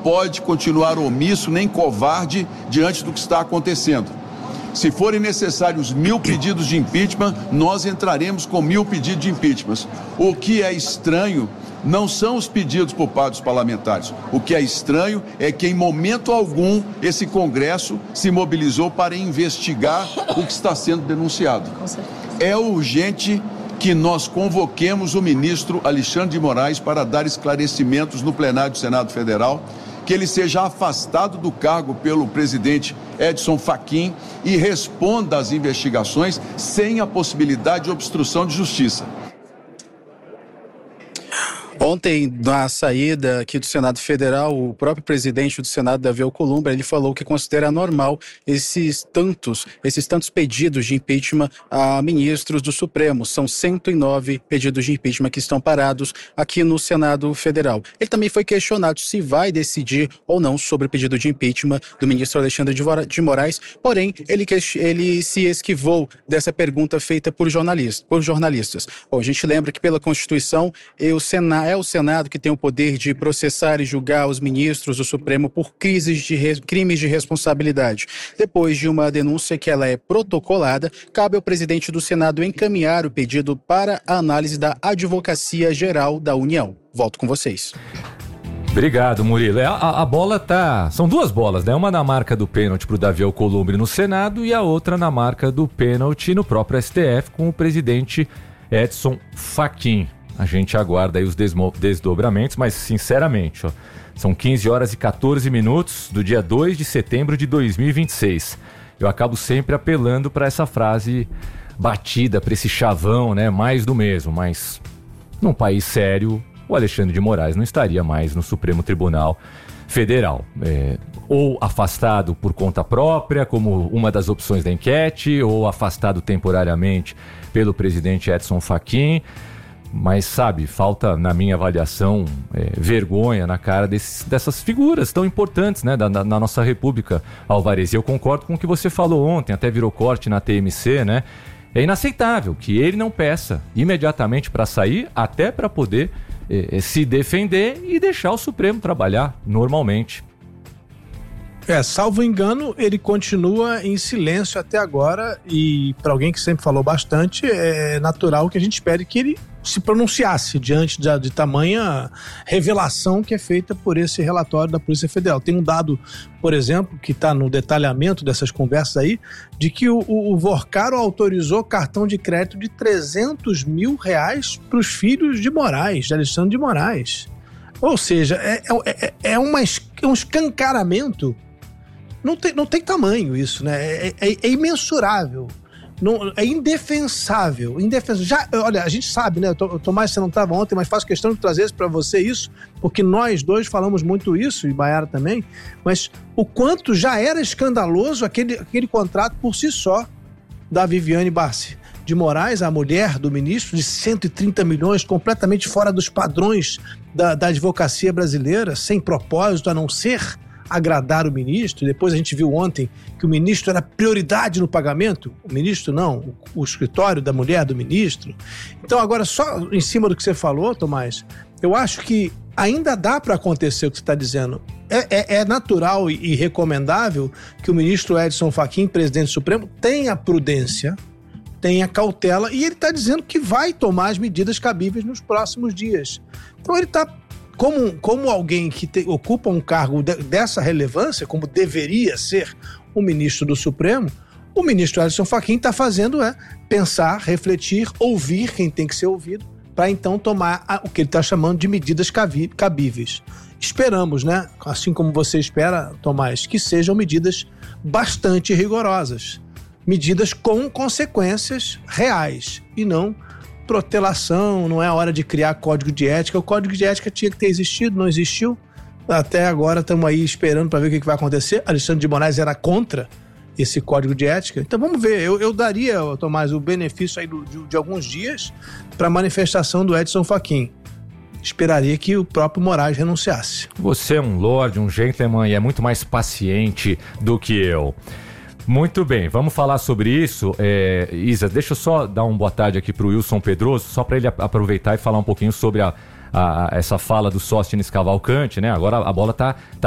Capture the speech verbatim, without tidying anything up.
pode continuar omisso nem covarde diante do que está acontecendo. Se forem necessários mil pedidos de impeachment, nós entraremos com mil pedidos de impeachment. O que é estranho não são os pedidos por parte dos parlamentares. O que é estranho é que, em momento algum, esse Congresso se mobilizou para investigar o que está sendo denunciado. É urgente que nós convoquemos o ministro Alexandre de Moraes para dar esclarecimentos no plenário do Senado Federal, que ele seja afastado do cargo pelo presidente Edson Fachin e responda às investigações sem a possibilidade de obstrução de justiça. Ontem, na saída aqui do Senado Federal, o próprio presidente do Senado, Davi Alcolumbre, ele falou que considera normal esses tantos, esses tantos pedidos de impeachment a ministros do Supremo. São cento e nove pedidos de impeachment que estão parados aqui no Senado Federal. Ele também foi questionado se vai decidir ou não sobre o pedido de impeachment do ministro Alexandre de Moraes, porém, ele, ele se esquivou dessa pergunta feita por jornalistas. Por jornalistas. Bom, a gente lembra que pela Constituição, o Senado é o Senado que tem o poder de processar e julgar os ministros do Supremo por crises de re... crimes de responsabilidade. Depois de uma denúncia que ela é protocolada, cabe ao presidente do Senado encaminhar o pedido para a análise da Advocacia Geral da União. Volto com vocês. Obrigado, Murilo. A, a bola tá... São duas bolas, né? Uma na marca do pênalti pro Davi Alcolumbre no Senado e a outra na marca do pênalti no próprio S T F com o presidente Edson Fachin. A gente aguarda aí os desmo- desdobramentos, mas sinceramente, ó, são quinze horas e catorze minutos do dia dois de setembro de dois mil e vinte e seis. Eu acabo sempre apelando para essa frase batida, para esse chavão, né? Mais do mesmo, mas num país sério, o Alexandre de Moraes não estaria mais no Supremo Tribunal Federal. É, ou afastado por conta própria, como uma das opções da enquete, ou afastado temporariamente pelo presidente Edson Fachin. Mas, sabe, falta, na minha avaliação, é, vergonha na cara desses, dessas figuras tão importantes, né, da, da, na nossa República, Alvarez. E eu concordo com o que você falou ontem, até virou corte na T M C, né? É inaceitável que ele não peça imediatamente para sair, até para poder é, se defender e deixar o Supremo trabalhar normalmente. É, salvo engano, ele continua em silêncio até agora e, para alguém que sempre falou bastante, é natural que a gente espere que ele se pronunciasse diante de, de tamanha revelação que é feita por esse relatório da Polícia Federal. Tem um dado, por exemplo, que está no detalhamento dessas conversas aí, de que o, o, o Vorcaro autorizou cartão de crédito de trezentos mil reais para os filhos de Moraes, de Alexandre de Moraes. Ou seja, é, é, é, uma, é um escancaramento. Não tem, não tem tamanho isso, né? É, é, é imensurável. Não, é indefensável, indefensável. Já, olha, a gente sabe, né? Tomás, você não estava ontem, mas faço questão de trazer para você isso, porque nós dois falamos muito isso, e Baiara também, mas o quanto já era escandaloso aquele, aquele contrato por si só da Viviane Barsi de Moraes, a mulher do ministro, de cento e trinta milhões, completamente fora dos padrões da, da advocacia brasileira, sem propósito a não ser agradar o ministro. Depois a gente viu ontem que o ministro era prioridade no pagamento. O ministro não, o, o escritório da mulher do ministro. Então agora, só em cima do que você falou, Tomás, eu acho que ainda dá para acontecer o que você está dizendo. É, é, é natural e, e recomendável que o ministro Edson Fachin, presidente do Supremo, tenha prudência, tenha cautela, e ele está dizendo que vai tomar as medidas cabíveis nos próximos dias. Então ele está Como, como alguém que te, ocupa um cargo de, dessa relevância, como deveria ser o ministro do Supremo, o ministro Edson Fachin está fazendo é pensar, refletir, ouvir quem tem que ser ouvido, para então tomar a, o que ele está chamando de medidas cabi, cabíveis. Esperamos, né, assim como você espera, Tomás, que sejam medidas bastante rigorosas, medidas com consequências reais e não protelação. Não é a hora de criar código de ética. O código de ética tinha que ter existido, não existiu. Até agora estamos aí esperando para ver o que, que vai acontecer. Alexandre de Moraes era contra esse código de ética. Então vamos ver. Eu, eu daria, Tomás, o benefício aí do, de, de alguns dias para a manifestação do Edson Fachin. Esperaria que o próprio Moraes renunciasse. Você é um lorde, um gentleman e é muito mais paciente do que eu. Muito bem, vamos falar sobre isso. É, Isa, deixa eu só dar uma boa tarde aqui para o Wilson Pedroso, só para ele aproveitar e falar um pouquinho sobre a, a, essa fala do Sóstenes Cavalcante, né? Agora a bola tá, tá